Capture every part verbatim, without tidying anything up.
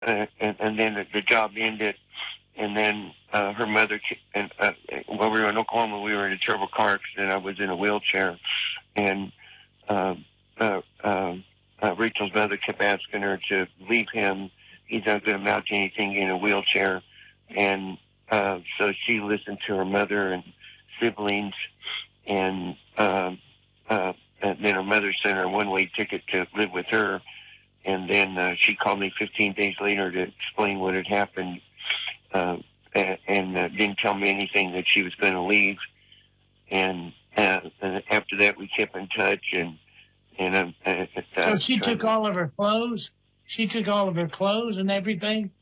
uh, and, and then the, the job ended. And then uh, her mother, and uh, while we were in Oklahoma, we were in a terrible car accident. I was in a wheelchair, and uh, uh, uh, uh, Rachel's mother kept asking her to leave him. He's not going to amount to anything in a wheelchair. And uh, so she listened to her mother and siblings, and, uh, uh, and then her mother sent her a one-way ticket to live with her. And then uh, she called me fifteen days later to explain what had happened. Uh, and uh, didn't tell me anything that she was going to leave. And, uh, and after that, we kept in touch. And and um, uh, so she took all of her clothes. She took all of her clothes and everything.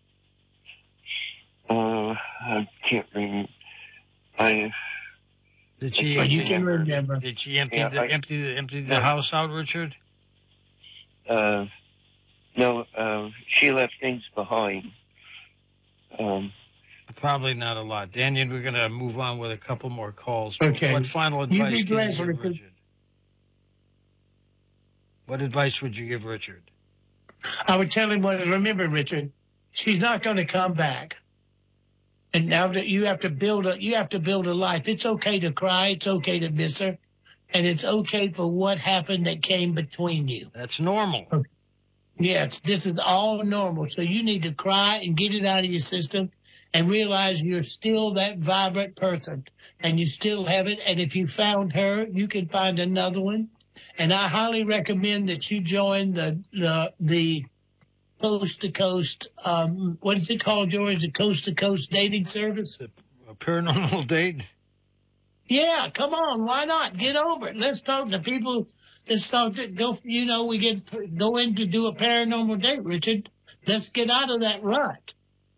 Uh, I can't remember. I. Did she? But you can remember. Did she empty yeah, the I, empty the, empty the uh, house out, Richard? Uh, no. Uh, she left things behind. Um, Probably not a lot. Daniel, we're going to move on with a couple more calls. Okay. What final advice You can you dressed, give Richard. Richard? What advice would you give Richard? I would tell him, well, remember, Richard, she's not going to come back. And now that you have to build a, you have to build a life. It's okay to cry. It's okay to miss her. And it's okay for what happened that came between you. That's normal. Okay. Yes, this is all normal. So you need to cry and get it out of your system and realize you're still that vibrant person and you still have it. And if you found her, you can find another one. And I highly recommend that you join the the the coast to coast. Um, what is it called, George? The coast to coast dating service. A, a paranormal date. Yeah, come on, why not? Get over it. Let's talk to people. Let's talk to go. You know, we get go in to do a paranormal date, Richard. Let's get out of that rut.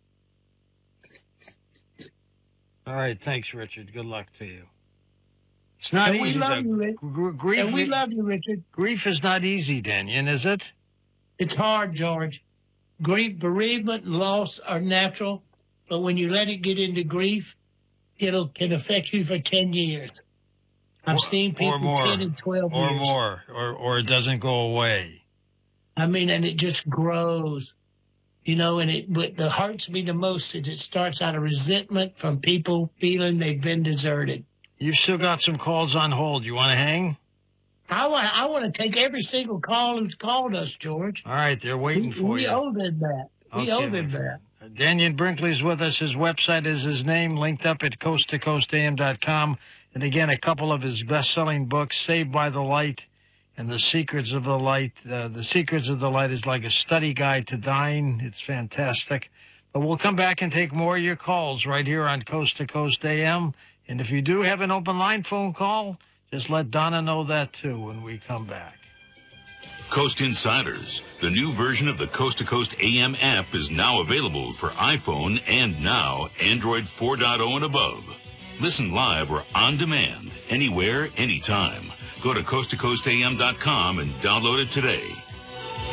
All right, thanks, Richard. Good luck to you. It's not and easy. We love though. you, Richard. Gr- grief, and we love you, Richard. Grief is not easy, Daniel, is it? It's hard, George. Grief, bereavement, and loss are natural, but when you let it get into grief, it'll can affect you for ten years. I've or, seen people more, ten and twelve or years. Or more, or, or it doesn't go away. I mean, and it just grows, you know, and it, what the hurts me the most is it starts out of resentment from people feeling they've been deserted. You've still got some calls on hold. You want to hang? I want, I want to take every single call who's called us, George. All right, they're waiting we, for we you. We owe them that. We okay, owe them that. Daniel Brinkley's with us. His website is his name, linked up at coast to coast a m dot com. And again, a couple of his best-selling books, Saved by the Light and The Secrets of the Light. Uh, the Secrets of the Light is like a study guide to dying. It's fantastic. But we'll come back and take more of your calls right here on Coast to Coast A M. And if you do have an open line phone call, just let Donna know that, too, when we come back. Coast Insiders, the new version of the Coast to Coast A M app, is now available for iPhone and now Android four point oh and above. Listen live or on demand, anywhere, anytime. Go to coast to coast a m dot com and download it today.